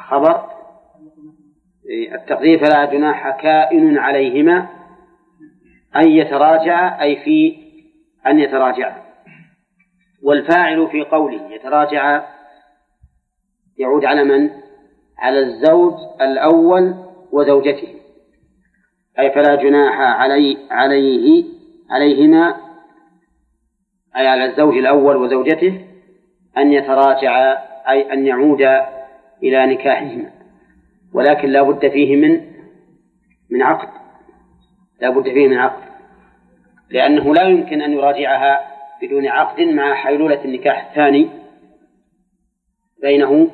خبر التقدير فلا جناح كائن عليهما أن يتراجع، أي في أن يتراجع. والفاعل في قوله يتراجع يعود على من؟ على الزوج الأول وزوجته، أي فلا جناح عليهما، أي على الزوج الأول وزوجته أن يتراجع، أي أن يعود إلى نكاحهما، ولكن لا بد فيه من عقد، لا بد فيه من عقد، لأنه لا يمكن أن يراجعها بدون عقد مع حيلولة النكاح الثاني بينه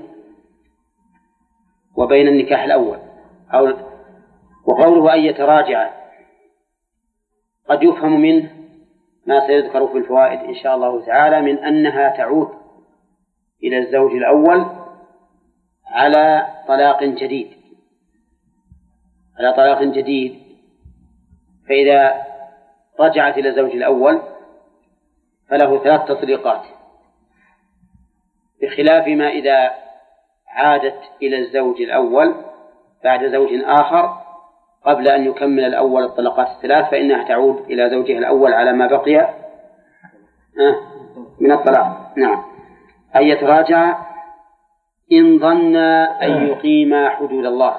وبين النكاح الأول. وقوله أن يتراجع قد يفهم منه ما سيذكر في الفوائد إن شاء الله تعالى من أنها تعود إلى الزوج الأول على طلاق جديد، على طلاق جديد. فإذا رجعت إلى الزوج الأول فله 3 تطليقات، بخلاف ما إذا عادت إلى الزوج الأول بعد زوج آخر قبل أن يكمل الأول الطلقات 3 فإنها تعود إلى زوجها الأول على ما بقي من الطلاق. نعم. أن يتراجع إن ظن أن يقيم حدود الله.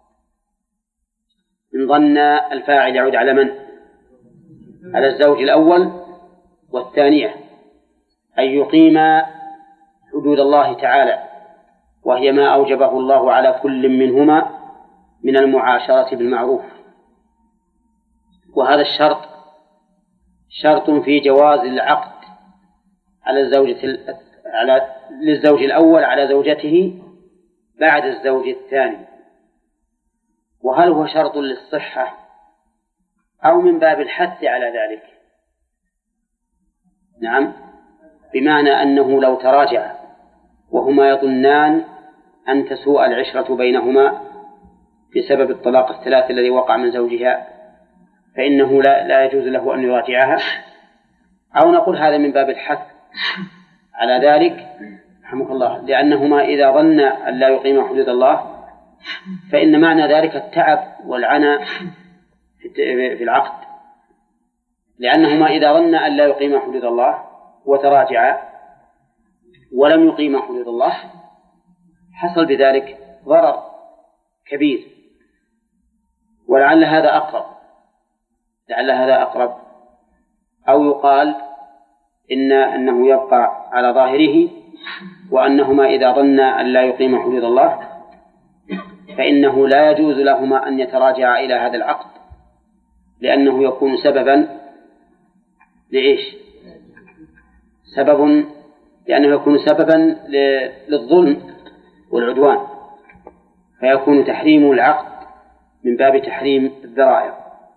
إن ظن الفاعل يعود على من؟ على الزوج الأول والثانية، أن يقيم حدود الله تعالى، وهي ما أوجبه الله على كل منهما من المعاشرة بالمعروف. وهذا الشرط شرط في جواز العقد على للزوج الأول على زوجته بعد الزوج الثاني. وهل هو شرط للصحة أو من باب الحث على ذلك؟ نعم، بمعنى أنه لو تراجع وهما يظنان أن تسوء العشرة بينهما بسبب الطلاق 3 الذي وقع من زوجها فإنه لا يجوز له أن يراجعها، أو نقول هذا من باب الحث على ذلك رحمك الله، لأنهما إذا ظن أن لا يقيم حدود الله فإن معنى ذلك التعب والعناء في العقد، لأنهما إذا ظن أن لا يقيم حدود الله وتراجعا ولم يقيم حدود الله حصل بذلك ضرر كبير. ولعل هذا أقرب، أو يقال أنه يبقى على ظاهره، وأنهما إذا ظنا أن لا يقيم حدود الله فإنه لا يجوز لهما أن يتراجعا إلى هذا العقد، لأنه يكون سببا لإيش؟ لأنه يكون سببا للظلم والعدوان، فيكون تحريم العقد من باب تحريم الذرائع.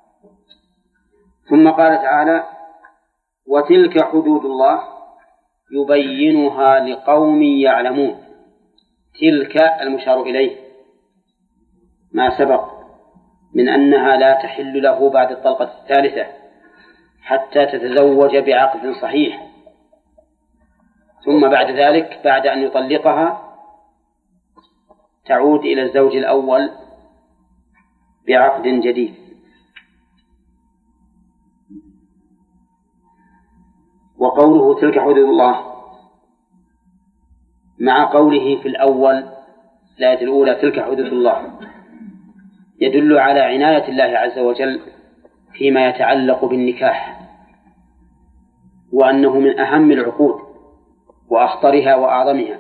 ثم قال تعالى: وتلك حدود الله يبينها لقوم يعلمون. تلك المشار إليه ما سبق من أنها لا تحل له بعد الطلقة 3 حتى تتزوج بعقد صحيح، ثم بعد ذلك بعد أن يطلقها تعود إلى الزوج الأول بعقد جديد. وقوله تلك حدود الله مع قوله في الأول الآية الأولى تلك حدود الله يدل على عناية الله عز وجل فيما يتعلق بالنكاح، وأنه من أهم العقود وأخطرها وأعظمها،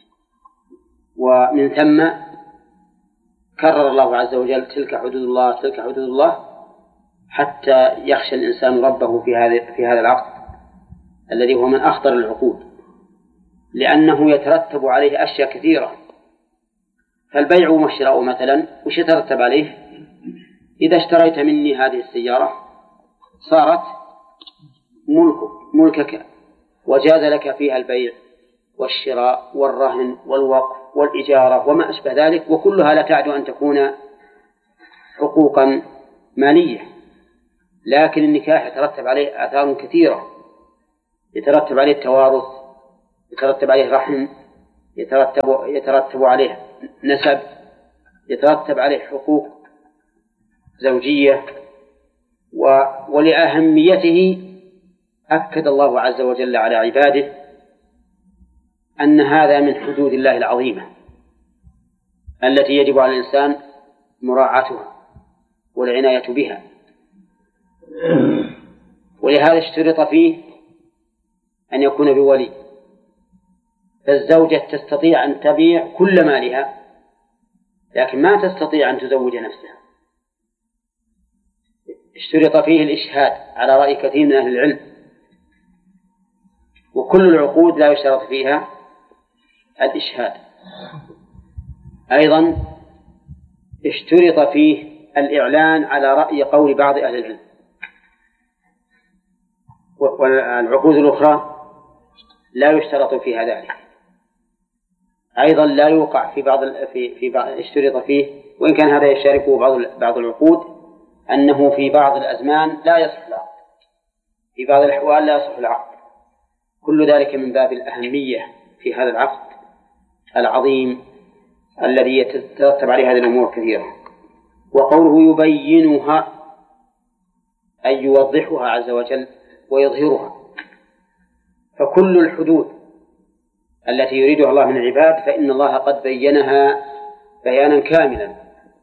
ومن ثم كرر الله عز وجل تلك حدود الله تلك حدود الله حتى يخشى الإنسان ربه في هذا العقد الذي هو من أخطر العقود، لأنه يترتب عليه أشياء كثيرة. فالبيع والشراء مثلا وش يترتب عليه؟ إذا اشتريت مني هذه السيارة صارت ملكك، وجاز لك فيها البيع والشراء والرهن والوقف والإجارة وما أشبه ذلك، وكلها لا تعد أن تكون حقوقا مالية. لكن النكاح يترتب عليه آثار كثيرة، يترتب عليه التوارث، يترتب عليه رحم، يترتب عليه نسب، يترتب عليه حقوق زوجية، ولأهميته أكد الله عز وجل على عباده أن هذا من حدود الله العظيمة التي يجب على الإنسان مراعاتها والعناية بها. ولهذا اشترط فيه أن يكون بولي، فالزوجة تستطيع أن تبيع كل مالها لكن ما تستطيع أن تزوج نفسها. اشترط فيه الإشهاد على رأي كثير من أهل العلم، وكل العقود لا يشترط فيها الإشهاد. أيضا اشترط فيه الإعلان على رأي قول بعض أهل العلم، والعقود الأخرى لا يشترط فيها ذلك. أيضا لا يوقع في بعض اشترط فيه، وإن كان هذا يشاركه بعض العقود، أنه في بعض الأزمان لا يصح العقد، في بعض الأحوال لا يصح العقد. كل ذلك من باب الأهمية في هذا العقد العظيم الذي يترتب عليه هذه الأمور كثيرة. وقوله يبينها أي يوضحها عز وجل ويظهرها، فكل الحدود التي يريدها الله من العباد فإن الله قد بينها بيانا كاملا،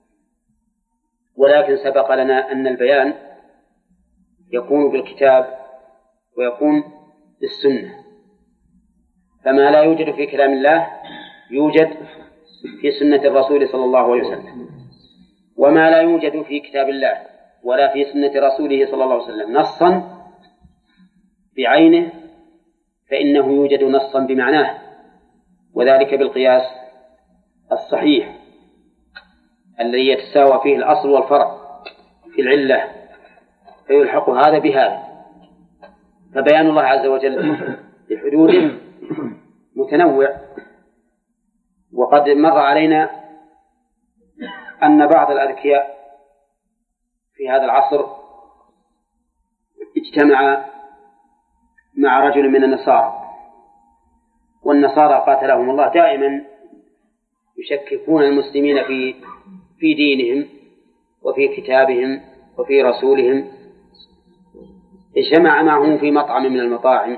ولكن سبق لنا أن البيان يكون بالكتاب ويكون بالسنة، فما لا يوجد في كلام الله يوجد في سنة الرسول صلى الله عليه وسلم، وما لا يوجد في كتاب الله ولا في سنة رسوله صلى الله عليه وسلم نصا بعينه فإنه يوجد نصا بمعناه، وذلك بالقياس الصحيح الذي يتساوى فيه الأصل والفرع في العلة، فيلحق هذا بهذا. فبيان الله عز وجل لحدوده متنوع. وقد مر علينا أن بعض الأذكياء في هذا العصر اجتمع مع رجل من النصارى، والنصارى قاتلهم الله دائما يشككون المسلمين في دينهم وفي كتابهم وفي رسولهم. اجتمع معهم في مطعم من المطاعم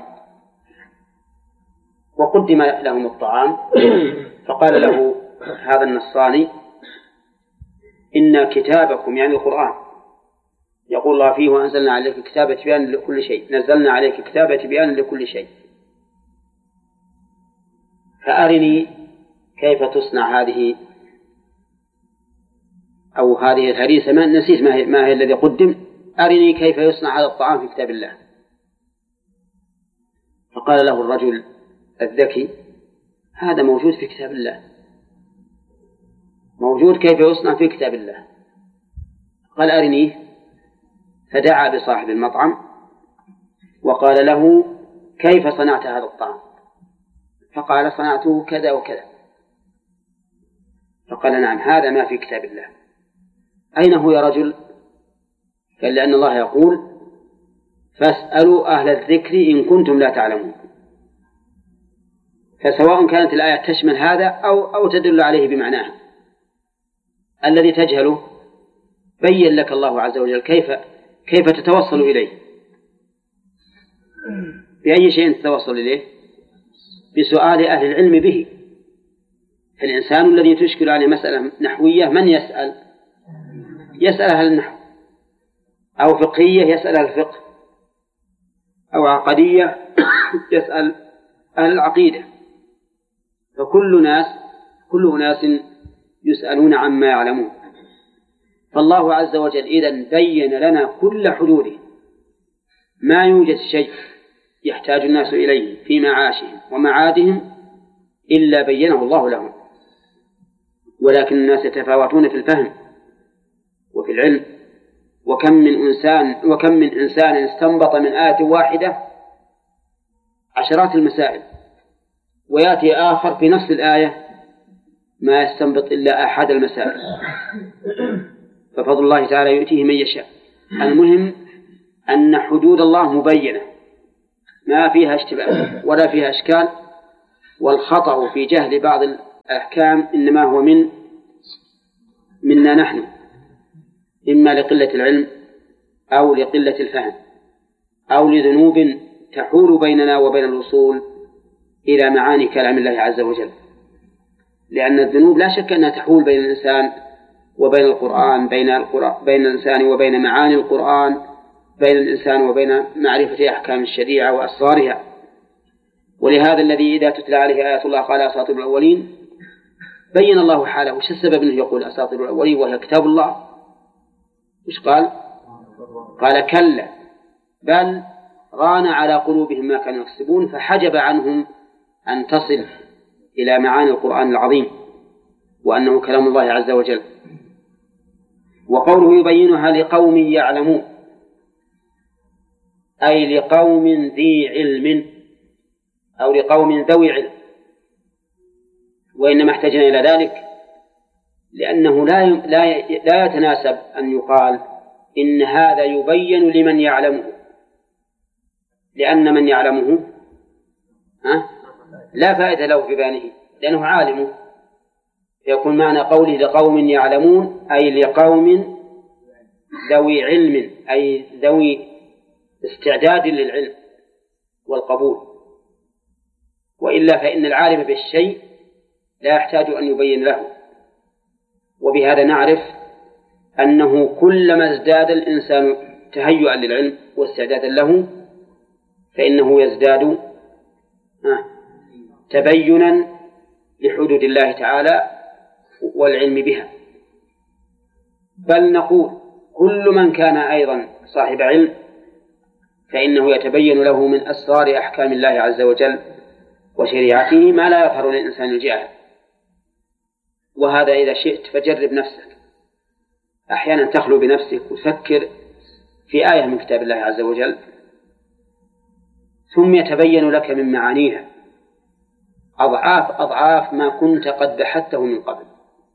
وقدم لهم الطعام، فقال له هذا النصراني إن كتابكم يعني القرآن يقول الله فيه وأنزلنا عليك كتابا تبيانا لكل شيء، نزلنا عليك كتابا تبيانا لكل شيء، فأرني كيف تصنع هذه أو هذه الهريسة، ما نسيت ما هي الذي قدم، أرني كيف يصنع هذا الطعام في كتاب الله. فقال له الرجل الذكي هذا موجود في كتاب الله، موجود كيف يصنع في كتاب الله. قال أرنيه، فدعا بصاحب المطعم وقال له كيف صنعت هذا الطعام؟ فقال صنعته كذا وكذا. فقال نعم هذا ما في كتاب الله. أين هو يا رجل؟ قال لأن الله يقول فاسألوا أهل الذكر إن كنتم لا تعلمون. فسواء كانت الآية تشمل هذا أو تدل عليه بمعناها، الذي تجهله بين لك الله عز وجل كيف تتوصل إليه، بأي شيء تتوصل إليه؟ بسؤال أهل العلم به. فالإنسان الذي تشكل عليه مسألة نحوية من يسأل؟ يسأل أهل النحو، أو فقهية يسأل أهل الفقه، أو عقدية يسأل أهل العقيدة. فكل أناس يسألون عما يعلمون. فالله عز وجل إذن بين لنا كل حدوده، ما يوجد شيء يحتاج الناس إليه في معاشهم ومعادهم إلا بينه الله لهم، ولكن الناس يتفاوتون في الفهم وفي العلم. وكم من إنسان استنبط من آية واحدة عشرات المسائل، ويأتي آخر في نفس الآية ما يستنبط إلا أحد المسائل. ففضل الله تعالى يؤتيه من يشاء. المهم أن حدود الله مبينة ما فيها اشتباه ولا فيها أشكال، والخطأ في جهل بعض الأحكام إنما هو منا نحن، إما لقلة العلم أو لقلة الفهم أو لذنوب تحول بيننا وبين الوصول إلى معاني كلام الله عز وجل، لأن الذنوب لا شك أنها تحول بين الإنسان وبين القرآن، بين الإنسان وبين معاني القرآن، بين الإنسان وبين معرفة أحكام الشريعة وأسرارها. ولهذا الذي إذا تتلى عليه آيات الله قال أساطير الأولين بين الله حاله. وش السبب أنه يقول أساطير الأولين وهي كتاب الله؟ وش قال؟ قال كلا بل ران على قلوبهم ما كانوا يكسبون، فحجب عنهم أن تصل إلى معاني القرآن العظيم وأنه كلام الله عز وجل. وقوله يبينها لقوم يعلمون أي لقوم ذي علم أو لقوم ذوي علم، وإنما احتاجنا إلى ذلك لأنه لا يتناسب أن يقال إن هذا يبين لمن يعلمه، لأن من يعلمه لا فائدة له في بيانه لأنه عالمه. يكون معنى قوله لقوم يعلمون أي لقوم ذوي علم، أي ذوي استعداد للعلم والقبول. وإلا فإن العالم بالشيء لا يحتاج أن يبين له. وبهذا نعرف أنه كلما ازداد الإنسان تهيئا للعلم واستعدادا له فإنه يزداد تبينا لحدود الله تعالى والعلم بها. بل نقول كل من كان أيضا صاحب علم فإنه يتبين له من أسرار أحكام الله عز وجل وشريعته ما لا يظهر للإنسان الجاهل. وهذا إذا شئت فجرب نفسك، أحيانا تخلو بنفسك وتفكر في آية من كتاب الله عز وجل ثم يتبين لك من معانيها أضعاف ما كنت قد بحثته من قبل،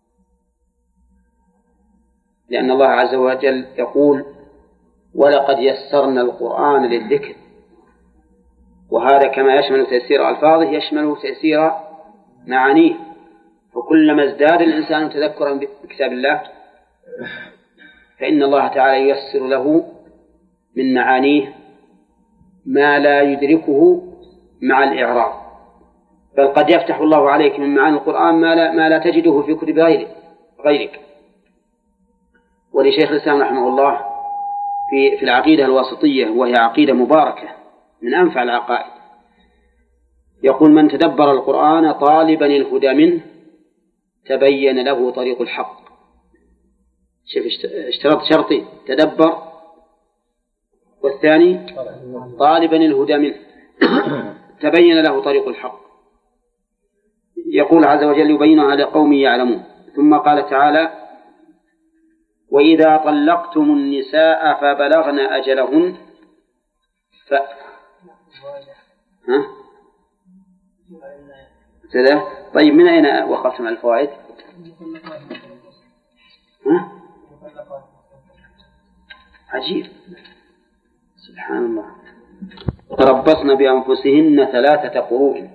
لأن الله عز وجل يقول ولقد يسرنا القرآن للذكر، وهذا كما يشمل تيسير ألفاظه يشمل تيسير معانيه. فكلما ازداد الإنسان تذكرا بكتاب الله فإن الله تعالى ييسر له من معانيه ما لا يدركه مع الإعراب. بل قد يفتح الله عليك من معاني القرآن ما لا تجده في كتب غيرك. ولشيخ الإسلام رحمه الله في العقيدة الواسطية، وهي عقيدة مباركة من أنفع العقائد، يقول من تدبر القرآن طالبا الهدى منه تبين له طريق الحق. شوف اشترط شرطي تدبر، والثاني طالبا الهدى منه تبين له طريق الحق. يقول عز وجل يبينها لقوم يعلمون. ثم قال تعالى وإذا طلقتم النساء فبلغن أجلهن طيب من أين وقفتم على الفوائد؟ عجيب سبحان الله. تربصن بأنفسهن 3 قروء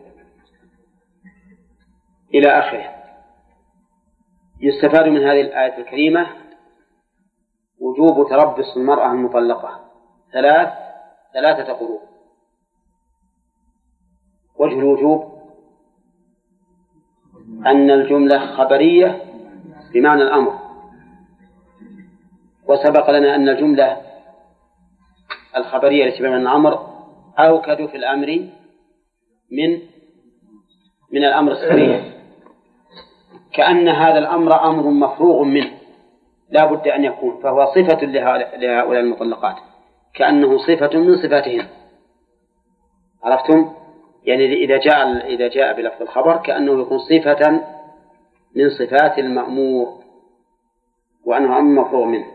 إلى آخره. يستفاد من هذه الآية الكريمة وجوب تربص المرأة المطلقة 3 قروء. وجه الوجوب أن الجملة خبرية بمعنى الأمر، وسبق لنا أن الجملة الخبرية التي بمعنى الأمر أوكد في الأمر من الأمر الصريح، كأن هذا الأمر أمر مفروغ منه لا بد أن يكون، فهو صفة لهؤلاء المطلقات، كأنه صفة من صفاتهم. عرفتم؟ يعني إذا جاء بلفظ الخبر كأنه يكون صفة من صفات المأمور وأنه أمر مفروغ منه.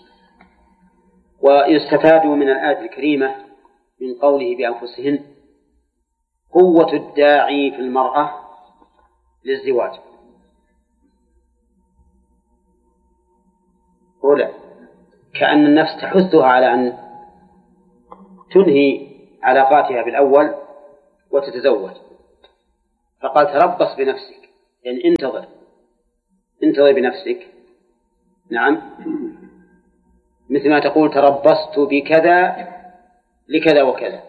ويستفاد من الآية الكريمة من قوله بأنفسهن قوة الداعي في المرأة للزواج. أولى كأن النفس تحثها على أن تنهي علاقاتها بالأول وتتزوج، فقال تربص بنفسك، يعني انتظر بنفسك. نعم، مثل ما تقول تربصت بكذا لكذا وكذا.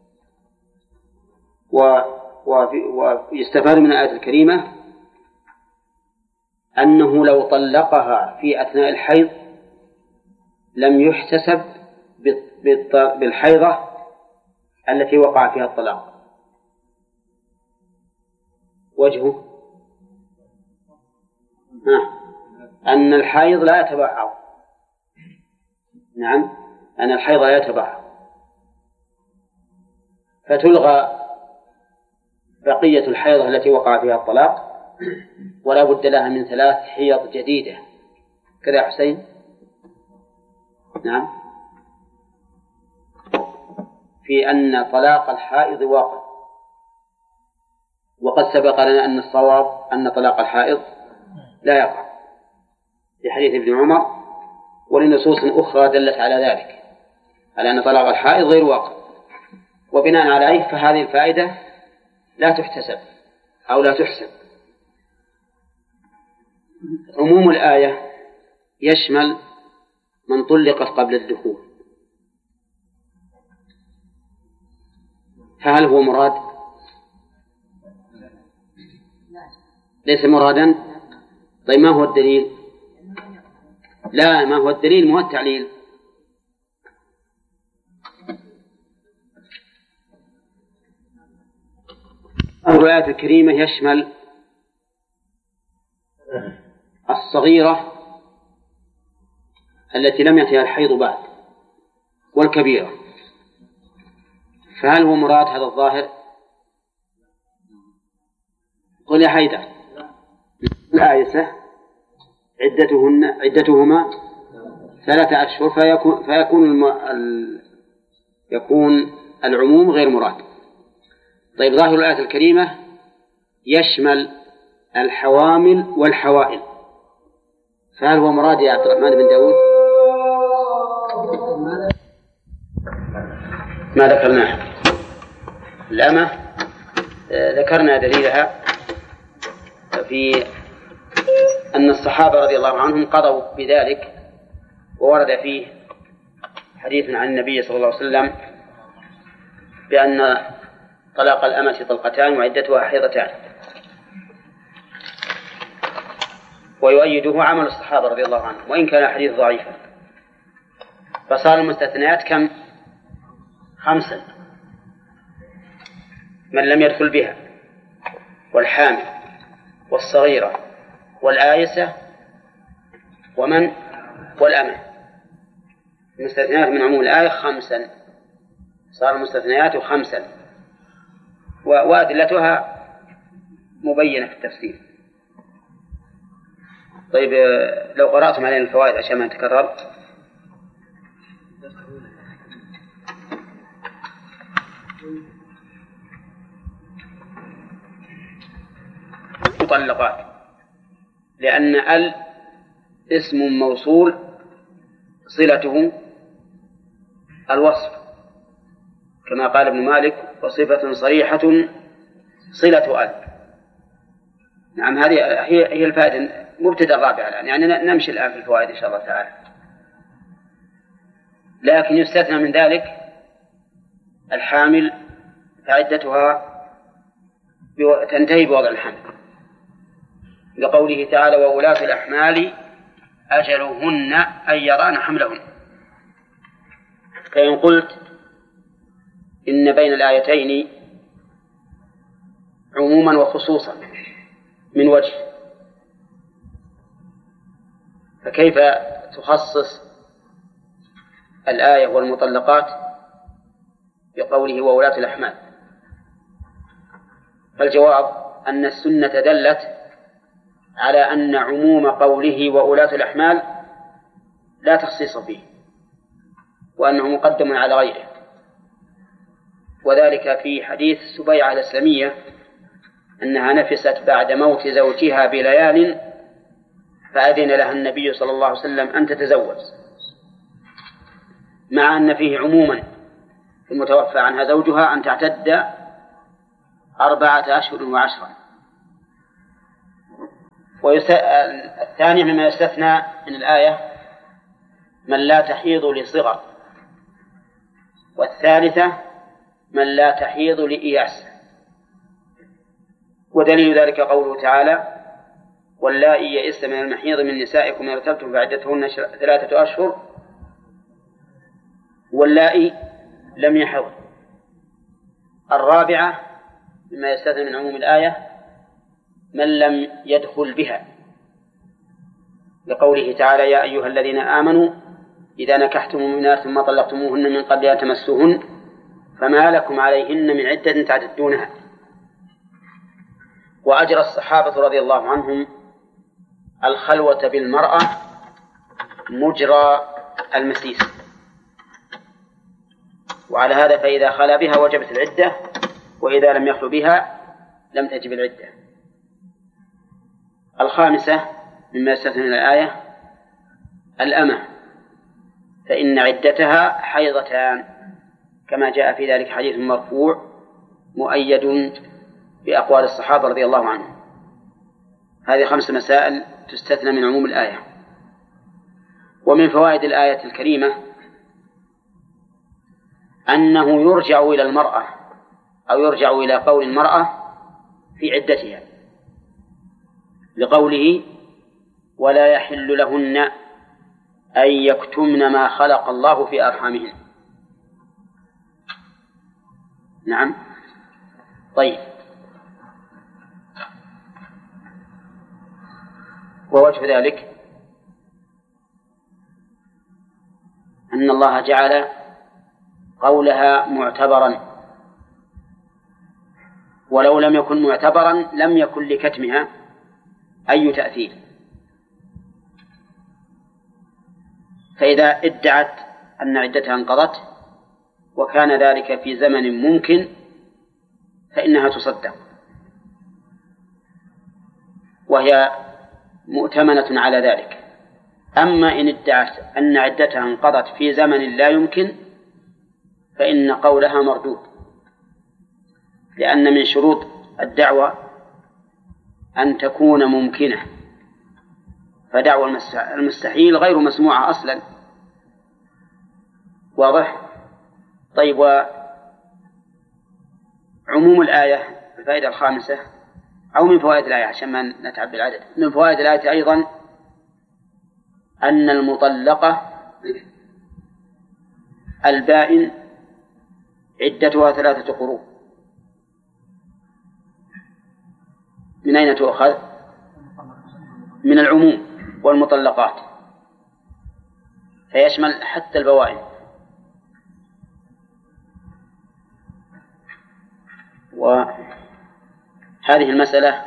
ويستفاد من الآية الكريمة أنه لو طلقها في أثناء الحيض لم يحتسب بالحيضة التي وقع فيها الطلاق. وجهه أن الحيض لا يتبعض. نعم، أن الحيض لا يتبعض، فتلغى بقية الحيضة التي وقع فيها الطلاق، ولا بد لها من 3 حيض جديدة. كذا يا حسين؟ نعم، في أن طلاق الحائض واقع، وقد سبق لنا أن الصواب أن طلاق الحائض لا يقع في حديث ابن عمر، ولنصوص أخرى دلت على ذلك، على أن طلاق الحائض غير واقع. وبناء عليه فهذه الفائدة لا تحتسب أو لا تحسب. عموم الآية يشمل من طلقت قبل الدخول، فهل هو مراد؟ ليس مرادا. طيب ما هو الدليل؟ لا، ما هو الدليل؟ مو التعليل. الآية الكريمة يشمل الصغيرة التي لم يأتها الحيض بعد، والكبيرة، فهل هو مراد هذا الظاهر؟ قل يا حيدر. الآيسة عدتهما 3 أشهر، يكون العموم غير مراد. طيب، ظاهر الآية الكريمة يشمل الحوامل والحوائل، فهل هو مراد يا عبد الرحمن بن داود؟ ما ذكرناه. الأمة ذكرنا دليلها في أن الصحابة رضي الله عنهم قضوا بذلك، وورد فيه حديث عن النبي صلى الله عليه وسلم بأن طلاق الأمة طلقتان وعدتها حيضتان، ويؤيده عمل الصحابة رضي الله عنهم، وإن كان الحديث ضعيفا. فصار المستثنيات كم؟ 5: من لم يدخل بها، والحامل، والصغيرة، والآيسة، والأمة. المستثنيات من عموم الآية 5، صار المستثنيات 5، وأدلتها مبينة في التفسير. طيب، لو قرأتم علينا الفوائد عشان ما نتكرر. مطلقات، لأن اسم موصول صلته الوصف، كما قال ابن مالك: وصفة صريحة صلة نعم، هذه هي الفائدة. مبتدأ الرابع الآن، يعني نمشي الآن في الفوائد إن شاء الله تعالى. لكن يستثنى من ذلك الحامل، فعدتها تنتهي بوضع الحمل، لقوله تعالى: وولاة الأحمال أجلهن أن يران حملهن. فإن قلت إن بين الآيتين عموما وخصوصا من وجه، فكيف تخصص الآية والمطلقات بقوله وولاة الأحمال؟ فالجواب أن السنة دلت على أن عموم قوله وولاة الأحمال لا تخصيص فيه، وأنه مقدم على غيره، وذلك في حديث سبيعة الإسلامية أنها نفست بعد موت زوجها بليال، فأذن لها النبي صلى الله عليه وسلم أن تتزوج، مع أن فيه عموما في المتوفى عنها زوجها أن تعتد 4 أشهر و10، الثانية مما يستثنى من الآية من لا تحيض لصغر، والثالثة من لا تحيض لإياس. ودليل ذلك قوله تعالى واللائي يئسن من المحيض من نسائكم إن ارتبتم فعدتهن 3 أشهر واللائي لم يحض. الرابعة مما يستثنى من عموم الآية من لم يدخل بها، لقوله تعالى يا أيها الذين آمنوا إذا نكحتم المؤمنات ثم طلقتموهن من قبل أن تمسوهن فما لكم عليهن من عدة تعتدونها. وأجرى الصحابة رضي الله عنهم الخلوة بالمرأة مجرى المسيس، وعلى هذا فإذا خلا بها وجبت العدة، وإذا لم يخل بها لم تجب العدة. الخامسة مما يستثنى من الآية الأمة، فإن عدتها حيضتان كما جاء في ذلك حديث مرفوع مؤيد بأقوال الصحابة رضي الله عنهم. هذه 5 مسائل تستثنى من عموم الآية. ومن فوائد الآية الكريمة أنه يرجع إلى المرأة أو يرجع إلى قول المرأة في عدتها، لقوله ولا يحل لهن أن يكتمن ما خلق الله في أرحامهن. نعم. طيب، ووجه ذلك أن الله جعل قولها معتبرا، ولو لم يكن معتبرا لم يكن لكتمها أي تأثير. فإذا ادعت أن عدتها انقضت وكان ذلك في زمن ممكن فإنها تصدق، وهي مؤتمنة على ذلك. أما إن ادعت أن عدتها انقضت في زمن لا يمكن فإن قولها مردود، لأن من شروط الدعوة أن تكون ممكنة، فدعوى المستحيل غير مسموعة أصلا. واضح؟ طيب، وعموم الآية الفائدة الخامسة أو من فوائد الآية عشان ما نتعب بالعدد، من فوائد الآية أيضا أن المطلقة البائن عدتها 3 قروء. من أين تؤخذ؟ من العموم والمطلقات، فيشمل حتى البوائن. وهذه المسألة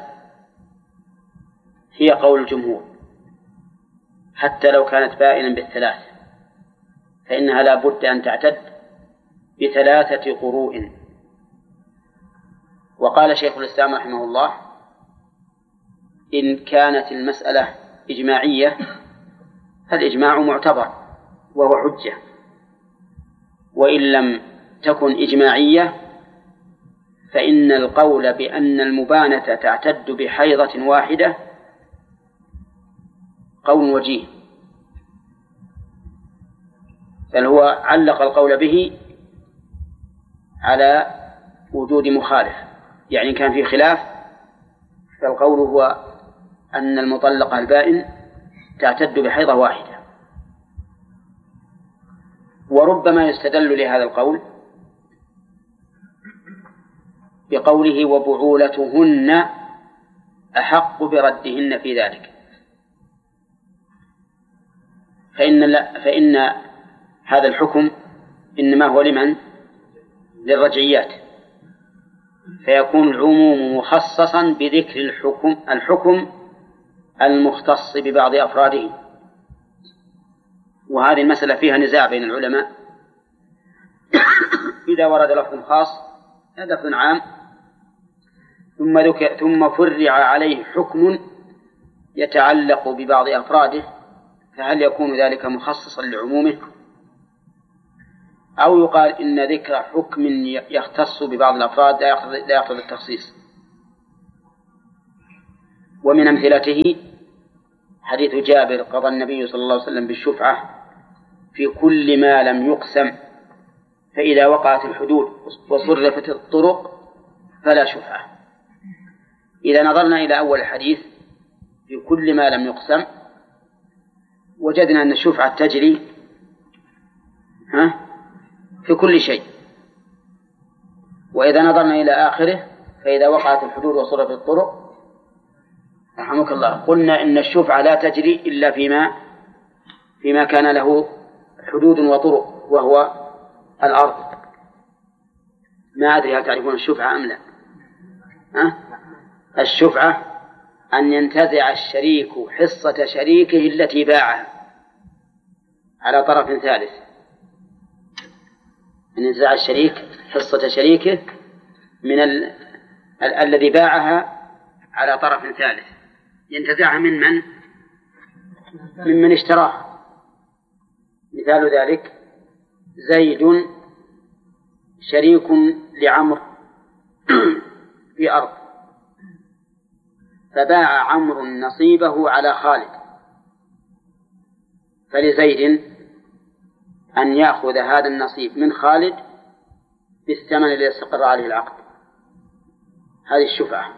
هي قول الجمهور، حتى لو كانت بائنا بال3 فإنها لا بد أن تعتد ب3 قروء. وقال شيخ الإسلام رحمه الله إن كانت المسألة إجماعية فالإجماع معتبر وهو حجة، وإن لم تكن إجماعية فإن القول بأن المبانة تعتد بحيضة واحدة قول وجيه، بل هو علق القول به على وجود مخالف، يعني كان في خلاف فالقول هو أن المطلقة البائن تعتد بحيضة واحدة. وربما يستدل لهذا القول بقوله وبعولتهن أحق بردهن في ذلك، فإن هذا الحكم إنما هو لمن؟ للرجعيات، فيكون العموم مخصصا بذكر الحكم المختص ببعض أفراده. وهذه المسألة فيها نزاع بين العلماء إذا ورد لفظ خاص لفظ عام ثم فرع عليه حكم يتعلق ببعض أفراده، فهل يكون ذلك مخصصا لعمومه، أو يقال إن ذكر حكم يختص ببعض الأفراد لا يقتضي التخصيص. ومن أمثلته حديث جابر: قضى النبي صلى الله عليه وسلم بالشفعة في كل ما لم يقسم، فإذا وقعت الحدود وصرفت الطرق فلا شفعة. إذا نظرنا إلى أول الحديث في كل ما لم يقسم وجدنا أن الشفعة تجري في كل شيء. وإذا نظرنا إلى آخره فإذا وقعت الحدود وصرفت الطرق رحمك الله قلنا إن الشفعة لا تجري إلا فيما كان له حدود وطرق، وهو الأرض. ما أدري هل تعرفون الشفعة أم لا؟ الشفعة أن ينتزع الشريك حصة شريكه التي باعها على طرف ثالث. أن ينتزع الشريك حصة شريكه من الذي باعها على طرف ثالث، ينتزعها ممن اشتراه. مثال ذلك: زيد شريك لعمر في أرض، فباع عمرو نصيبه على خالد، فلزيد أن يأخذ هذا النصيب من خالد بالثمن الذي استقر عليه العقد. هذه الشفعة.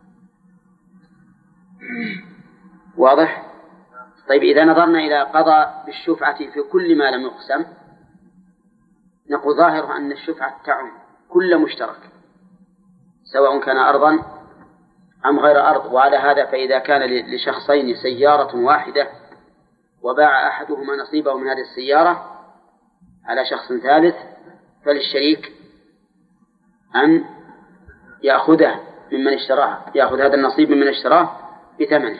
واضح؟ طيب، إذا نظرنا إلى قضاء بالشفعة في كل ما لم يقسم نقول ظاهر أن الشفعة تعم كل مشترك سواء كان أرضا أم غير أرض. وعلى هذا فإذا كان لشخصين سيارة واحدة وباع أحدهما نصيبه من هذه السيارة على شخص ثالث فللشريك أن يأخذه ممن اشتراه، يأخذ هذا النصيب ممن اشتراه بثمنه.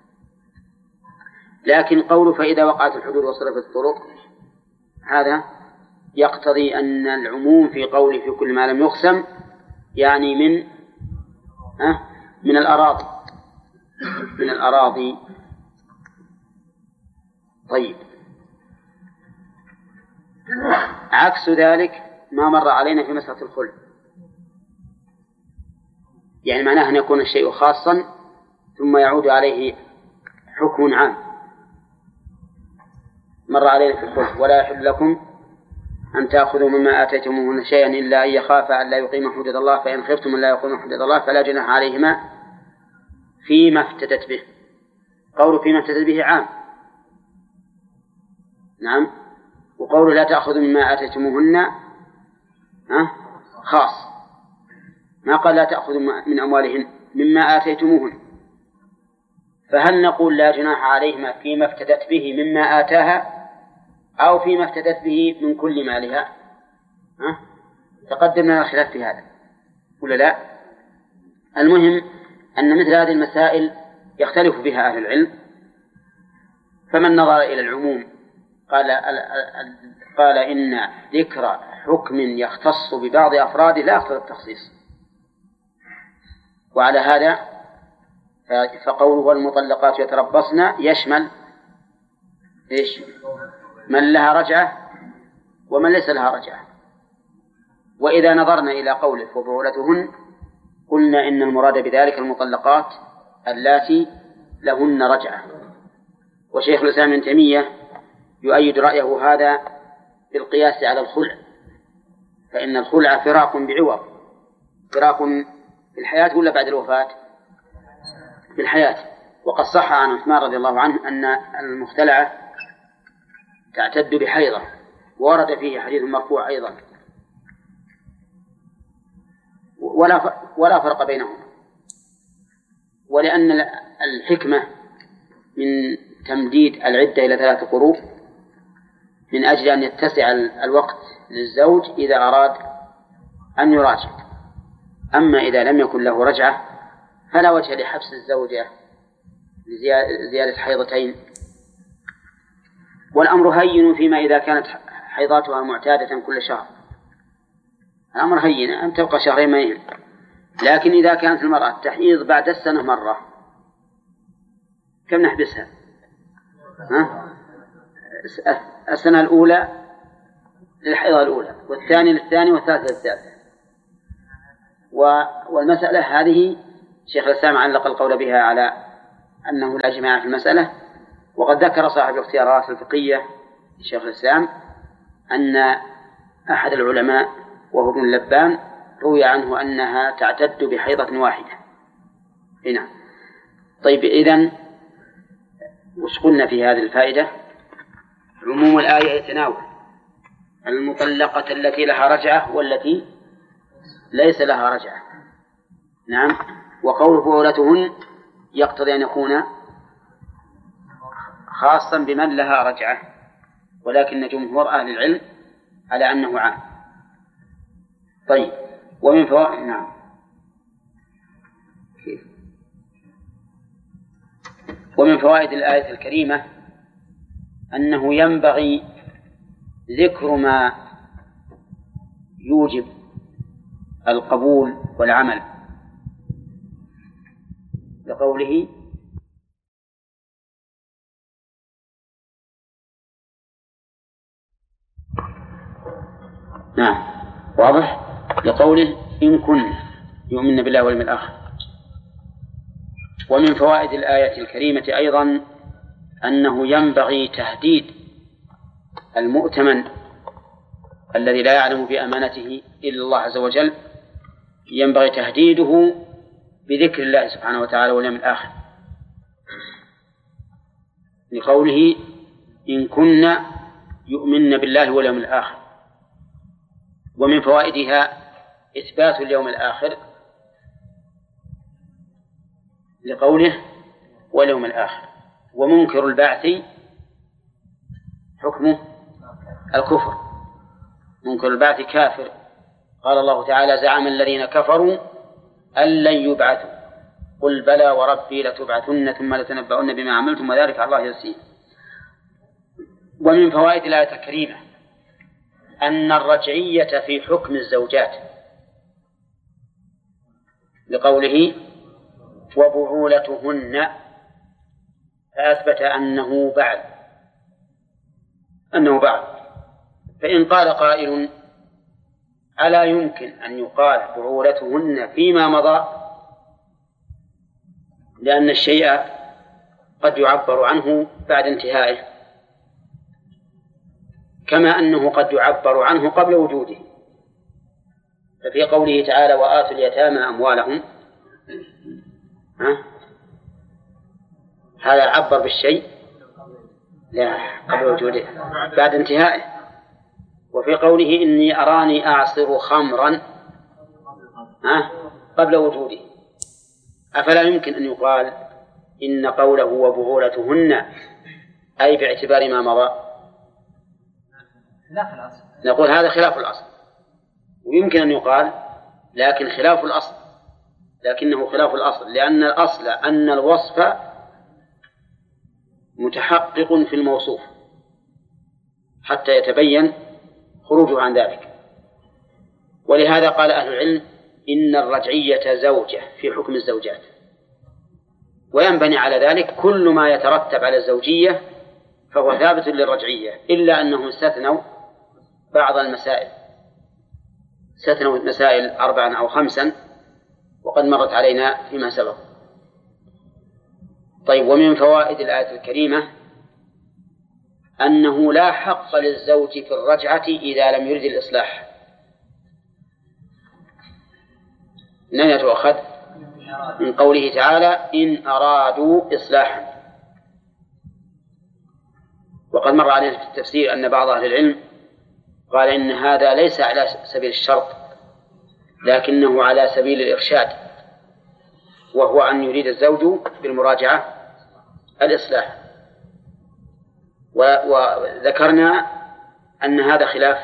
لكن قوله فإذا وقعت الحدود وصرفت الطرق هذا يقتضي أن العموم في قوله في كل ما لم يقسم يعني من الأراضي. طيب، عكس ذلك ما مر علينا في مسألة الخلع، يعني معناه أن يكون الشيء خاصا ثم يعود عليه حكم عام. مر علينا في الخلع: ولا يحل لكم أن تأخذوا مما آتيتموهن شيئا إلا أن يخافا أن لا يقيما حدود الله، فإن خفتم أن لا يقيما حدود الله فلا جناح عليهما فيما افتدت به. قول فيما افتدت به عام، نعم. وقول لا تأخذوا مما آتيتموهن خاص، ما قال لا تأخذوا من أموالهن مما آتيتموهن. فهل نقول لا جناح عليهما فيما افتدت به مما آتاها أو فيما افتدت به من كل مالها؟ تقدمنا الخلاف في هذا ولا لا؟ المهم أن مثل هذه المسائل يختلف بها أهل العلم، فمن نظر إلى العموم قال إن ذكر حكم يختص ببعض أفراده لا يقتضي التخصيص. وعلى هذا فقوله والمطلقات يتربصن يشمل إيش؟ من لها رجعة ومن ليس لها رجعة. وإذا نظرنا إلى قوله وبعولتهن قلنا إن المراد بذلك المطلقات اللاتي لهن رجعة. وشيخ الإسلام ابن تيمية يؤيد رأيه هذا بالقياس على الخلع، فإن الخلع فراق بعوض، فراق في الحياة ولا بعد الوفاة؟ في الحياة. وقد صح عن عثمان رضي الله عنه أن المختلعة تعتد بحيضة، ورد فيه حديث مرفوع أيضا، ولا فرق بينهما. ولأن الحكمة من تمديد العدة إلى 3 قروء من أجل أن يتسع الوقت للزوج إذا أراد أن يراجع. أما إذا لم يكن له رجعة فلا وجه لحبس الزوجة لزيادة حيضتين. والأمر هين فيما إذا كانت حيضاتها معتادة كل شهر، الأمر هين أن تبقى شهرين ما. لكن إذا كانت المرأة تحيض بعد السنة مرة كم نحبسها؟ السنة الأولى للحيضة الأولى، والثانية للثانية، والثالثة للثالثة. والمسألة هذه شيخ الإسلام علق القول بها على أنه لا جماعة في المسألة وقد ذكر صاحب الاختيارات الفقهية شيخ الإسلام أن أحد العلماء وهو ابن اللبان روي عنه أنها تعتد بحيضة واحدة. هنا طيب، إذن وش قلنا في هذه الفائدة؟ عموم الآية يتناول المطلقة التي لها رجعة والتي ليس لها رجعة. نعم. وقول بعولتهن يقتضي أن يكون خاصا بمن لها رجعة، ولكن جمهور أهل العلم على أنه عام. طيب، ومن فوائد نعم ومن فوائد الآية الكريمة أنه ينبغي ذكر ما يوجب القبول والعمل، لقوله نعم واضح، لقوله إن كن يؤمن بالله واليوم الآخر. ومن فوائد الآية الكريمة أيضا أنه ينبغي تهديد المؤتمن الذي لا يعلم بأمانته إلا الله عز وجل، ينبغي تهديده بذكر الله سبحانه وتعالى واليوم الآخر، لقوله إن كنا يؤمن بالله واليوم الآخر. ومن فوائدها إثبات اليوم الآخر، لقوله واليوم الآخر. ومنكر البعث حكمه الكفر، منكر البعث كافر. قال الله تعالى زعم الذين كفروا أن لن يبعثوا قل بلى وربي لتبعثن ثم لتنبؤن بما عملتم وذلك على الله يسير. ومن فوائد الآية الكريمة أن الرجعية في حكم الزوجات، لقوله وبعولتهن، فأثبت أنه بعد. فإن قال قائل ألا يمكن أن يقال بعولتهن فيما مضى، لأن الشيء قد يعبر عنه بعد انتهائه، كما أنه قد يعبر عنه قبل وجوده. ففي قوله تعالى وآتوا اليتامى أموالهم، هذا عبر بالشيء لا قبل وجوده، بعد انتهائه. وفي قوله إني أراني أعصر خمرا قبل وجوده. أفلا يمكن أن يقال إن قوله وبعولتهن أي باعتبار ما مضى؟ نقول هذا خلاف الأصل، ويمكن أن يقال لكنه خلاف الأصل، لأن الأصل أن الوصف متحقق في الموصوف حتى يتبين خروجه عن ذلك. ولهذا قال أهل العلم إن الرجعية زوجة في حكم الزوجات، وينبني على ذلك كل ما يترتب على الزوجية فهو ثابت للرجعية، إلا أنهم استثنوا بعض المسائل، استثنوا مسائل 4 أو 5 وقد مرت علينا فيما سبق. طيب، ومن فوائد الآية الكريمة أنه لا حق للزوج في الرجعة إذا لم يرد الإصلاح. من أين تؤخذ؟ من قوله تعالى إن أرادوا إصلاحا. وقد مر علينا في التفسير أن بعض أهل العلم قال إن هذا ليس على سبيل الشرط لكنه على سبيل الإرشاد، وهو أن يريد الزوج بالمراجعة الإصلاح. وذكرنا أن هذا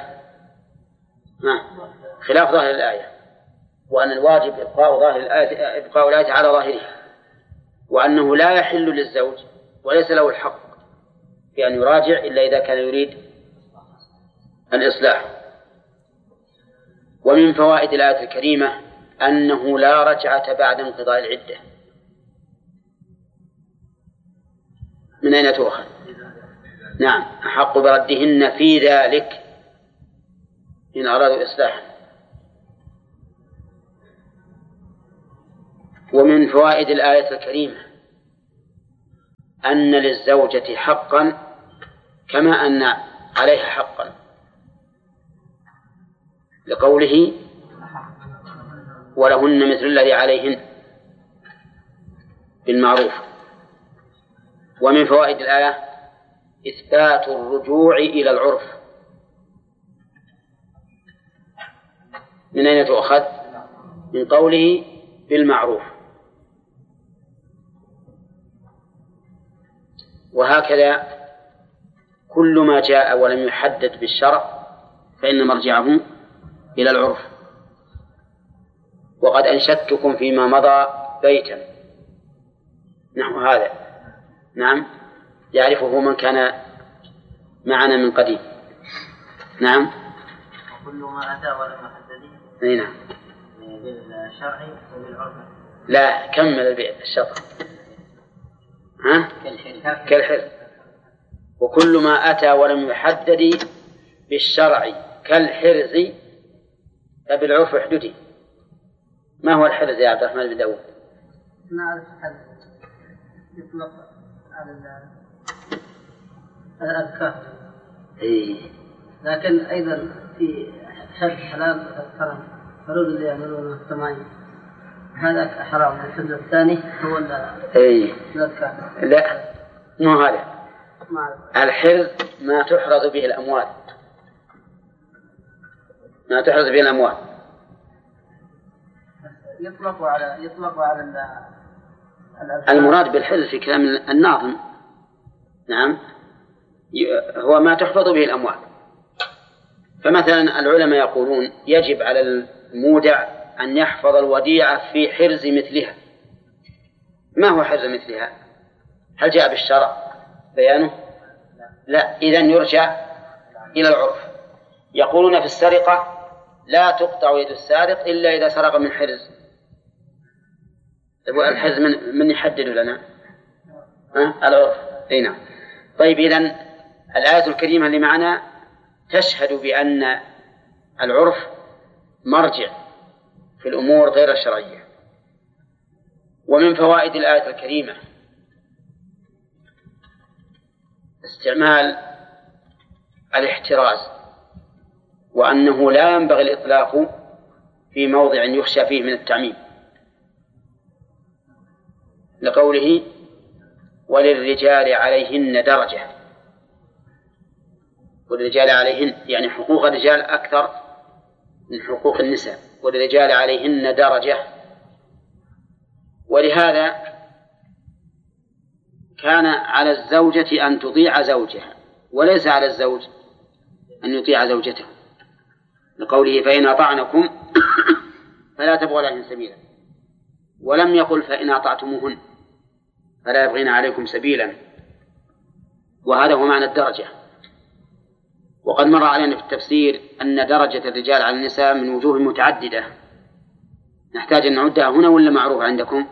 خلاف ظاهر الآية، وأن الواجب إبقاء الآية على ظاهرها، وأنه لا يحل للزوج وليس له الحق في أن يراجع إلا إذا كان يريد الإصلاح. ومن فوائد الآية الكريمة أنه لا رجعة بعد انقضاء العدة. من أين تؤخذ؟ نعم، أحق بردهن في ذلك إن أرادوا إصلاحا. ومن فوائد الآية الكريمة أن للزوجة حقا كما أن عليها حقا، لقوله ولهن مثل الذي عليهن بالمعروف. ومن فوائد الآية إثبات الرجوع إلى العرف. من أين تؤخذ؟ من قوله بالمعروف. وهكذا كل ما جاء ولم يحدد بالشرع فإن مرجعه إلى العرف. وقد أنشدتكم فيما مضى بيتا نحو هذا، نعم، يعرفه من كان معنا من قديم. نعم. وكل ما أتى ولم يحدد. نعم. بالشرع وبالعرف. لا، كمل الشطر. ها؟ كالحر. وكل ما أتى ولم يحدد بالشرع كالحرز فبالعرف احددي. ما هو الحرز يا عبد الرحمن بن داود؟ نعرف الحرز يطلق على الأذكار. لكن أيضا في حرز حلال وحرام، فرود اللي يعملون التمايم هذا حرام. الحرز الثاني هو الأذكار. لا، مو هذا. الحرز ما تحرز به الأموال، ما تحرز به الأموال. يطلق على المراد بالحرز في كلام الناظم، نعم، هو ما تحفظ به الأموال. فمثلا العلماء يقولون يجب على المودع أن يحفظ الوديعة في حرز مثلها. ما هو حرز مثلها؟ هل جاء بالشرع بيانه؟ لا، إذن يرجع إلى العرف. يقولون في السرقة لا تقطع يد السارق إلا إذا سرق من حرز. الحرز من يحدد لنا؟ العرف. نعم. طيب، إذن الآية الكريمة اللي معنا تشهد بأن العرف مرجع في الأمور غير الشرعية. ومن فوائد الآية الكريمة استعمال الاحتراز، وأنه لا ينبغي الإطلاق في موضع يخشى فيه من التعميم، لقوله وللرجال عليهن درجة. وللرجال عليهن يعني حقوق الرجال أكثر من حقوق النساء، وللرجال عليهن درجة. ولهذا كان على الزوجة أن تطيع زوجها، وليس على الزوج أن يطيع زوجته، لقوله فإن أطعنكم فلا تبغوا لهن سبيلا. ولم يقل فإن أطعتموهن فلا يبغين عليكم سبيلا. وهذا هو معنى الدرجة. وقد مر علينا في التفسير أن درجة الرجال على النساء من وجوه متعددة، نحتاج أن نعدها هنا ولا معروف عندكم؟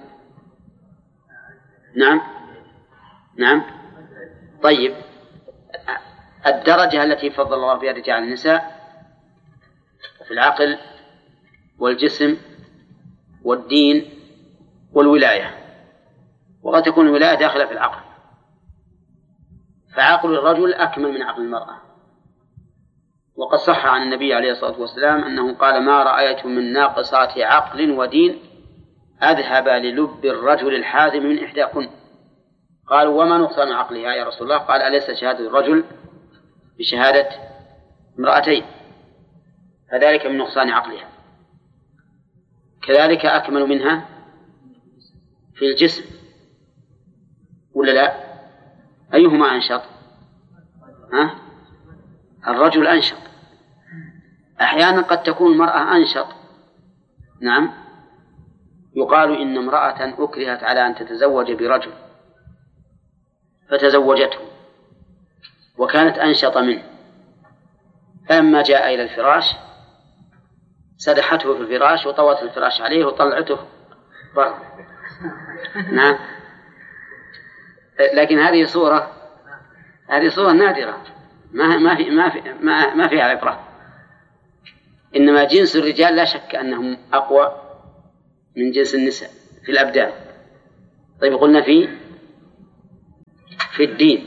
نعم. طيب، الدرجة التي فضل الله بها الرجال على النساء في العقل والجسم والدين والولاية. وقد تكون الولاية داخلة في العقل، فعقل الرجل أكمل من عقل المرأة. وقد صح عن النبي عليه الصلاة والسلام أنه قال ما رأيت من ناقصات عقل ودين أذهب للب الرجل الحازم من إحداكن. قالوا وما نقصان عقلها يا رسول الله؟ قال أليس شهادة الرجل بشهادة امرأتين؟ فذلك من نقصان عقلها. كذلك أكمل منها في الجسم، ولا لا؟ أيهما أنشط؟ الرجل أنشط. أحيانا قد تكون المرأة أنشط. نعم. يقال إن امرأة أكرهت على أن تتزوج برجل فتزوجته وكانت أنشط منه، فلما جاء إلى الفراش سدحته في الفراش وطوت الفراش عليه وطلعته بره. نعم. لكن هذه صورة نادرة، ما فيها عبرة. إنما جنس الرجال لا شك أنهم أقوى من جنس النساء في الأبدان. طيب، قلنا في في الدين،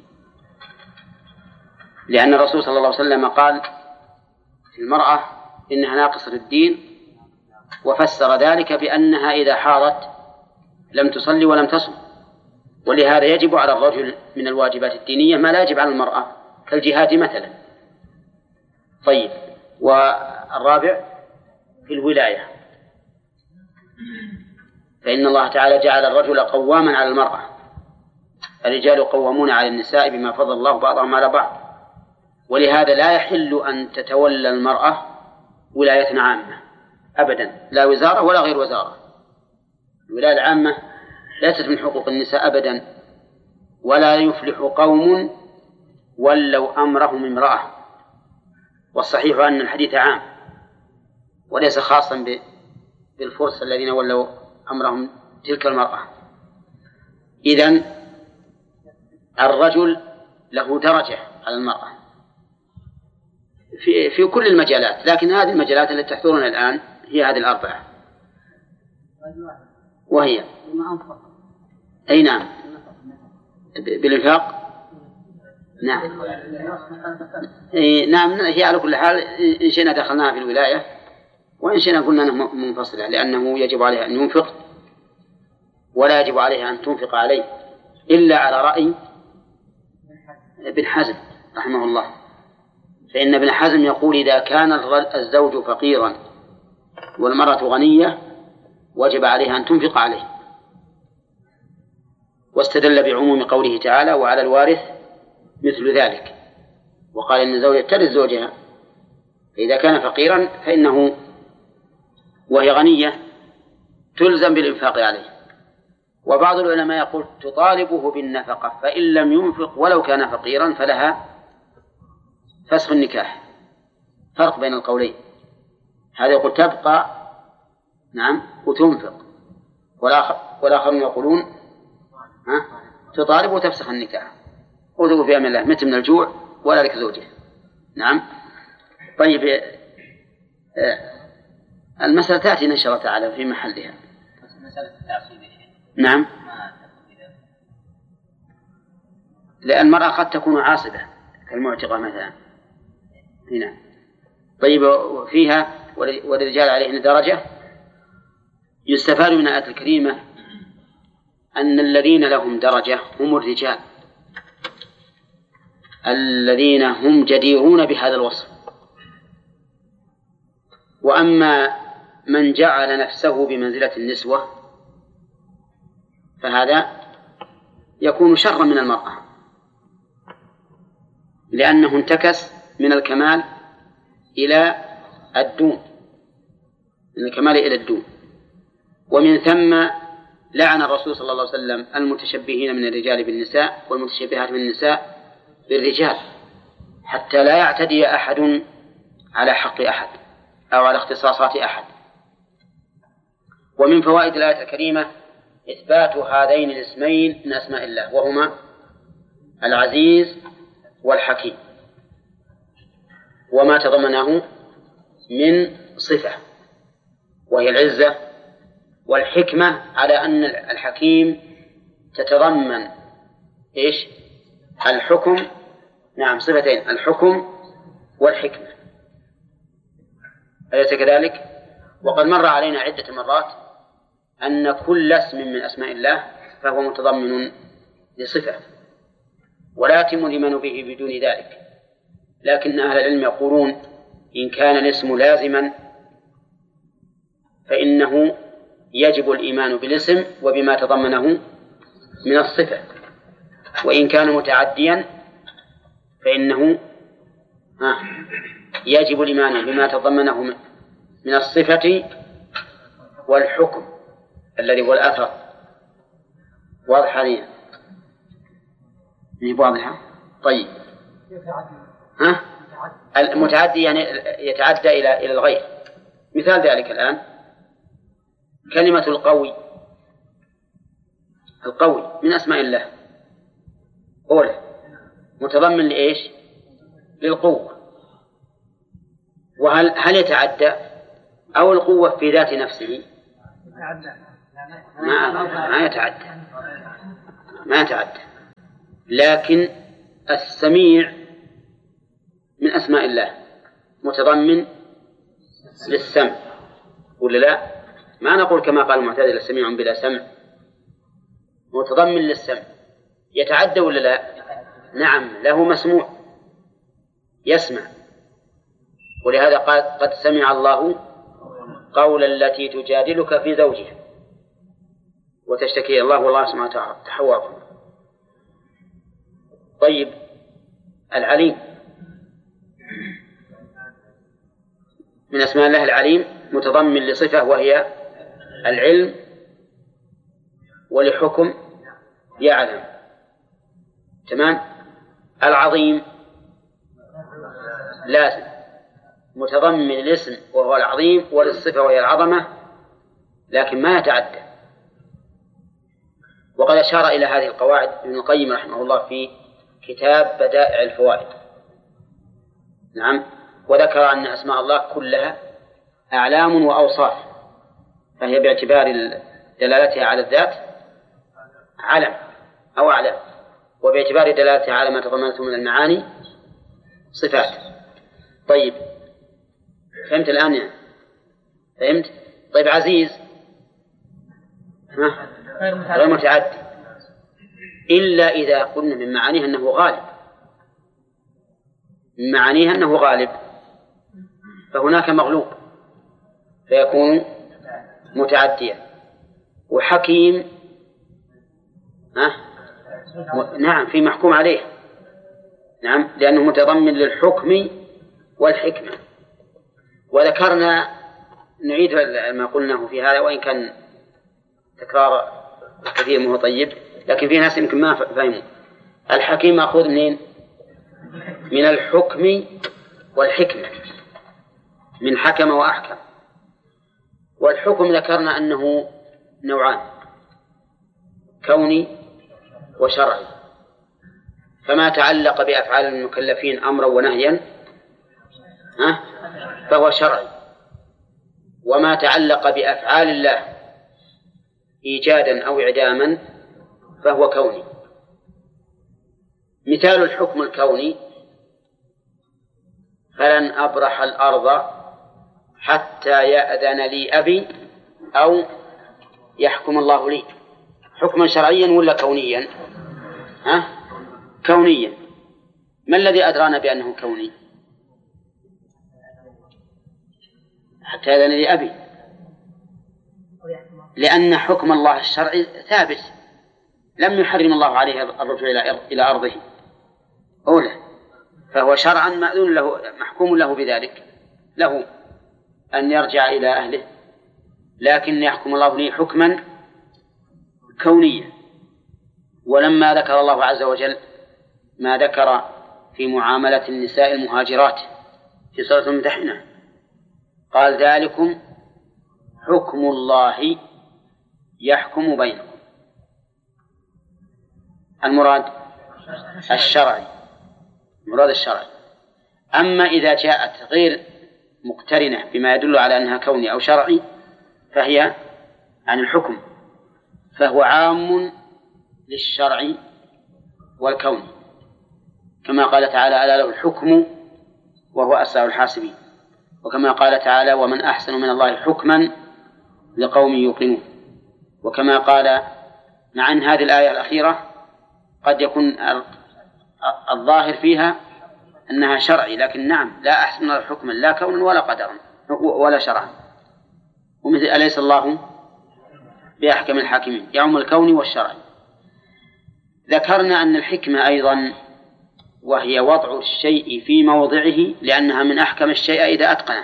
لأن الرسول صلى الله عليه وسلم قال في المرأة إنها ناقصة الدين، وفسر ذلك بأنها إذا حاضت لم تصلي ولم تصم، ولهذا يجب على الرجل من الواجبات الدينية ما لا يجب على المرأة كالجهاد مثلا. طيب، والرابع في الولاية، فإن الله تعالى جعل الرجل قواما على المرأة، الرجال قوامون على النساء بما فضل الله بعضهم على بعض، ولهذا لا يحل أن تتولى المرأة ولاية عامة أبدا، لا وزارة ولا غير وزارة. الولاية العامة ليست من حقوق النساء أبدا، ولا يفلح قوم ولوا أمرهم امرأة، والصحيح أن الحديث عام وليس خاصا بالفرس الذين ولوا أمرهم تلك المرأة. إذن الرجل له درجة على المرأة في كل المجالات، لكن هذه المجالات التي تحضرنا الآن هي هذه الأربعة، وهي أي نعم بالإنفاق. نعم نعم، هي على كل حال إن شئنا دخلناها في الولاية، وإن شئنا قلنا أنه منفصلة، لأنه يجب عليها أن ينفق ولا يجب عليها أن تنفق عليه إلا على رأي ابن حزم رحمه الله، فإن ابن حزم يقول إذا كان الزوج فقيرا والمرأة غنية وجب عليها أن تنفق عليه، واستدل بعموم قوله تعالى وعلى الوارث مثل ذلك، وقال إن الزوجة ترث زوجها، فإذا كان فقيرا فإنه وهي غنية تلزم بالإنفاق عليه. وبعض العلماء يقول تطالبه بالنفقة، فإن لم ينفق ولو كان فقيرا فلها فسخ النكاح. فرق بين القولين، هذا يقول تبقى نعم وتنفق، والآخرون يقولون تطالب وتفسخ النكاح، وذو في أمان الله مت من الجوع ولا لك زوجه. نعم. طيب، المسألة تأتي إن شاء الله تعالى في محلها. مسألة التعصيب نعم، لأن المرأة قد تكون عاصبة كالمعتقة مثلا هنا. طيب، فيها والرجال عليهن درجة. يستفاد من الآية الكريمة أن الذين لهم درجة هم الرجال الذين هم جديرون بهذا الوصف، وأما من جعل نفسه بمنزلة النسوة فهذا يكون شرا من المرأة، لأنه انتكس من الكمال إلى الدون، من الكمال إلى الدون. ومن ثم لعن الرسول صلى الله عليه وسلم المتشبهين من الرجال بالنساء والمتشبهات من النساء بالرجال، حتى لا يعتدي أحد على حق أحد أو على اختصاصات أحد. ومن فوائد الآية الكريمة إثبات هذين الاسمين من أسماء الله، وهما العزيز والحكيم، وما تضمنه من صفة وهي العزة والحكمة، على أن الحكيم تتضمن إيش؟ الحكم. نعم، صفتين، الحكم والحكمة، أليس كذلك؟ وقد مر علينا عدة مرات أن كل اسم من أسماء الله فهو متضمن لصفة، ولا يتم الإيمان به بدون ذلك. لكن أهل العلم يقولون إن كان الاسم لازما فإنه يجب الإيمان بالاسم وبما تضمنه من الصفة، وإن كان متعديا فإنه يجب الإيمان بما تضمنه من الصفة والحكم الذي هو الأثر. واضح علينا؟ واضحة؟ طيب، المتعدي يعني يتعدى إلى الغير. مثال ذلك الآن كلمة القوي من أسماء الله، أولا متضمن لإيش؟ للقوة. وهل يتعدى أو القوة في ذات نفسه؟ ما يتعدى. لكن السميع من أسماء الله متضمن للسمع ولا لا؟ ما نقول كما قال المعتزلة سميع بلا سمع، متضمن للسمع، يتعدى ولا لا؟ نعم، له مسموع يسمع، ولهذا قال قد سمع الله قول التي تجادلك في زوجها وتشتكي الله والله سبحانه وتعالى تحوّر. طيب العليم من أسماء الله العليم متضمن لصفة وهي العلم، ولحكم يعلم. تمام. العظيم لازم متضمن الاسم وهو العظيم، وللصفة وهي العظمة، لكن ما يتعدى. وقد أشار إلى هذه القواعد ابن القيم رحمه الله في كتاب بدائع الفوائد. نعم. وذكر أن أسماء الله كلها أعلام وأوصاف، فهي باعتبار دلالتها على الذات علم أو أعلام، وباعتبار دلالتها على ما تضمنته من المعاني صفات. طيب فهمت الآن يعني؟ فهمت؟ طيب عزيز غير متعدي إلا إذا قلنا من معانيها أنه غالب، من معانيها أنه غالب، فهناك مغلوب فيكون متعديا. وحكيم نعم في محكوم عليه، نعم لأنه متضمن للحكم والحكمة. وذكرنا نعيد ما قلناه في هذا، وإن كان تكرار كثير منه طيب، لكن في ناس يمكن ما فهموا. الحكيم مأخوذ منين؟ من الحكم والحكمة، من حكم وأحكم. والحكم ذكرنا أنه نوعان، كوني وشرعي، فما تعلق بأفعال المكلفين أمرا ونهيا فهو شرعي، وما تعلق بأفعال الله إيجادا أو إعداما فهو كوني. مثال الحكم الكوني: فلن أبرح الأرض حتى يأذن لي أبي أو يحكم الله لي. حكما شرعيا ولا كونيا؟ كونيا. ما الذي أدرانا بأنه كوني؟ حتى يأذن لي أبي، لأن حكم الله الشرعي ثابت، لم يحرم الله عليه الرجوع إلى أرضه أولا، فهو شرعا مأذون له، محكوم له بذلك، له أن يرجع إلى أهله، لكن يحكم الله لي حكما كونيا. ولما ذكر الله عز وجل ما ذكر في معاملة النساء المهاجرات في سورة الممتحنة قال: ذلكم حكم الله يحكم بينكم. المراد الشرعي، المراد الشرعي. أما إذا جاءت غير مقترنة بما يدل على أنها كوني أو شرعي فهي عن الحكم، فهو عام للشرع والكون، كما قال تعالى: ألا له الحكم وهو أسرع الحاسبين. وكما قال تعالى: ومن أحسن من الله حكما لقوم يوقنون. وكما قال مع أن هذه الآية الأخيرة قد يكون الظاهر فيها أنها شرعي، لكن نعم لا أحسن حكما لا كونا ولا قدرا ولا شرعا. ومثل أليس الله بأحكم الحاكمين، يعم الكون والشرعي. ذكرنا أن الحكمة أيضا وهي وضع الشيء في موضعه، لأنها من أحكم الشيء إذا أتقنه،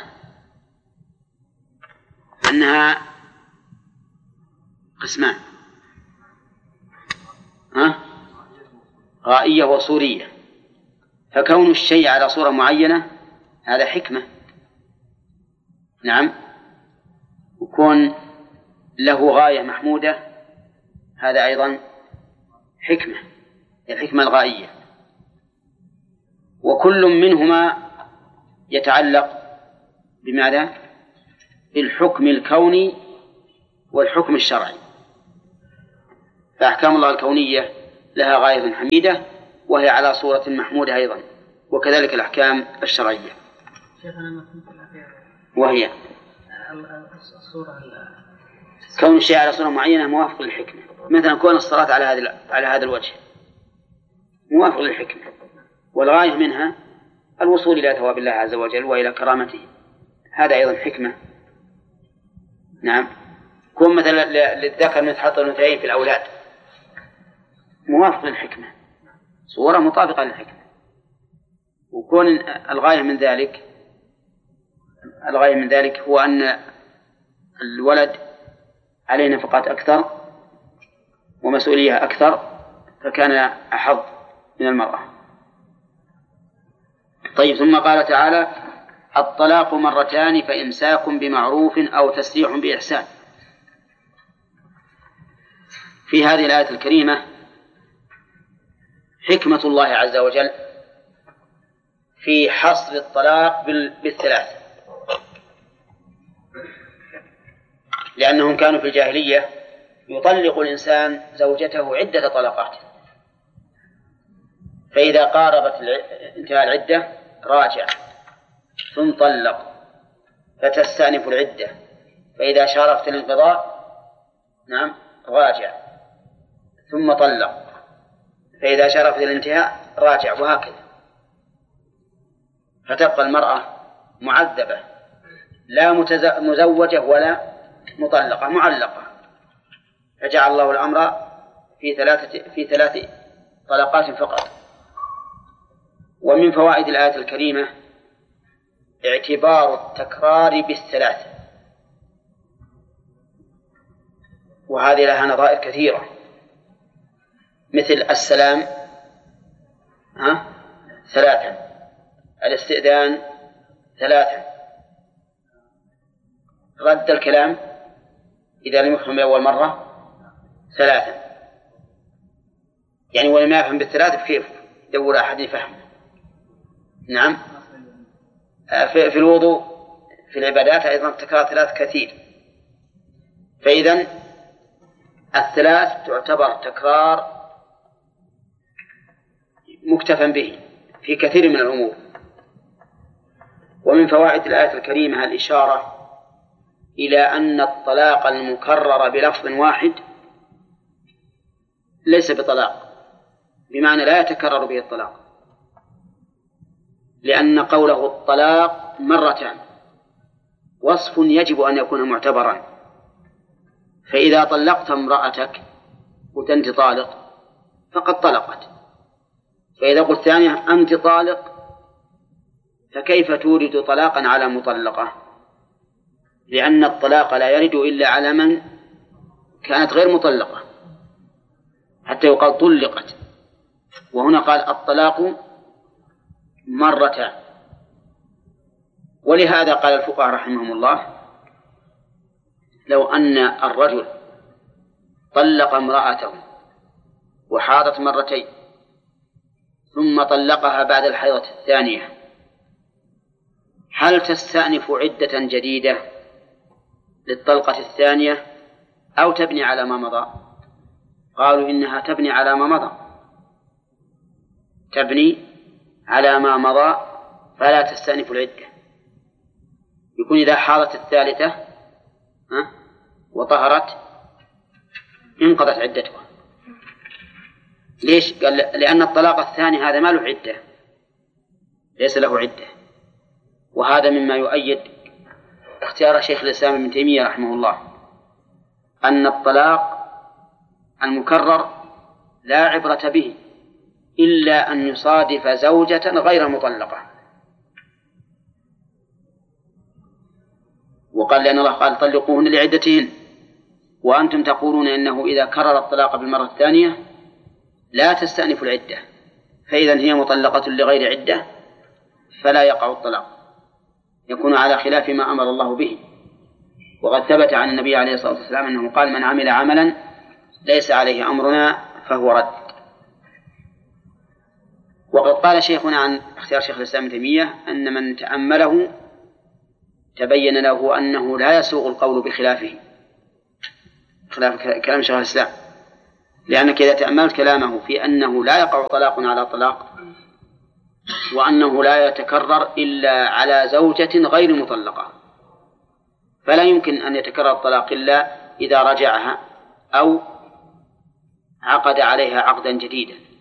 أنها قسمان: غائية وصورية. فكون الشيء على صورة معينة هذا حكمة، نعم، وكون له غاية محمودة هذا أيضا حكمة، الحكمة الغائية. وكل منهما يتعلق بماذا؟ بالحكم الكوني والحكم الشرعي. فأحكام الله الكونية لها غاية حميدة، وهي على صورة محمودة أيضا، وكذلك الأحكام الشرعية. وهي كون الشيء على صورة معينة موافق للحكمة، مثلا كون الصلاة على هذا الوجه موافق للحكمة، والغاية منها الوصول إلى ثواب الله عز وجل وإلى كرامته، هذا أيضا حكمة. نعم. كون مثلا للذكر مثل حظ الأنثيين في الأولاد موافق للحكمة، صورة مطابقة للحكمة. وكون الغاية من ذلك هو أن الولد عليه نفقات أكثر ومسؤولية أكثر، فكان أحظ من المرأة. طيب، ثم قال تعالى: الطلاق مرتان فإمساك بمعروف أو تسريح بإحسان. في هذه الآية الكريمة حكمة الله عز وجل في حصر الطلاق بالثلاث، لأنهم كانوا في الجاهلية يطلق الإنسان زوجته عدة طلقات، فإذا قاربت انتهاء العدة راجع ثم طلق، فتستأنف العدة، فإذا شارفت الانقضاء نعم راجع ثم طلق، فإذا شارفت الانتهاء راجع، وهكذا. فتبقى المرأة معذبة لا مزوجة ولا مطلقة، معلقة. فجعل الله الأمر في ثلاث طلقات فقط. ومن فوائد الآية الكريمة اعتبار التكرار بالثلاث، وهذه لها نظائر كثيرة، مثل السلام 3، الاستئذان 3، رد الكلام إذا لم يفهم أول مرة 3. يعني ولم يفهم بالثلاث كيف يدور أحد يفهم. نعم. في الوضوء في العبادات أيضا تكرار 3 كثير. فإذن الثلاث تعتبر تكرار مكتفا به في كثير من الأمور. ومن فوائد الآية الكريمة الإشارة إلى أن الطلاق المكرر بلفظ واحد ليس بطلاق، بمعنى لا يتكرر به الطلاق، لأن قوله الطلاق مرتان وصف يجب أن يكون معتبرا. فإذا طلقت امرأتك قلت أنت طالق فقد طلقت، فإذا قلت ثانية أنت طالق فكيف تورد طلاقا على مطلقة؟ لأن الطلاق لا يرد إلا على من كانت غير مطلقة حتى يقال طلقت، وهنا قال الطلاق مرتان. ولهذا قال الفقهاء رحمهم الله: لو أن الرجل طلق امرأته وحاضت مرتين ثم طلقها بعد الحيضة الثانية، هل تستأنف عدة جديدة للطلقة الثانية أو تبني على ما مضى؟ قالوا إنها تبني على ما مضى، تبني على ما مضى فلا تستأنف العدة. يكون إذا حاضت الثالثة وطهرت انقضت عدتها. ليش؟ قال لأن الطلاق الثاني هذا ما له عدة، ليس له عدة. وهذا مما يؤيد اختيار شيخ الإسلام ابن تيمية رحمه الله أن الطلاق المكرر لا عبرة به إلا أن يصادف زوجة غير مطلقة. وقال لأن الله قال طلقوهن لعدتهن، وأنتم تقولون إنه إذا كرر الطلاق بالمرة الثانية لا تستأنف العدة، فإذا هي مطلقة لغير عدة فلا يقع الطلاق، يكون على خلاف ما أمر الله به. وقد ثبت عن النبي عليه الصلاة والسلام أنه قال: من عمل عملا ليس عليه أمرنا فهو رد. وقد قال شيخنا عن اختيار شيخ الإسلام ابن تيمية أن من تأمله تبين له أنه لا يسوغ القول بخلافه، خلاف كلام شيخ الإسلام، لأنك إذا تأملت كلامه في أنه لا يقع طلاق على طلاق، وأنه لا يتكرر إلا على زوجة غير مطلقة، فلا يمكن أن يتكرر الطلاق إلا إذا رجعها أو عقد عليها عقدا جديدا.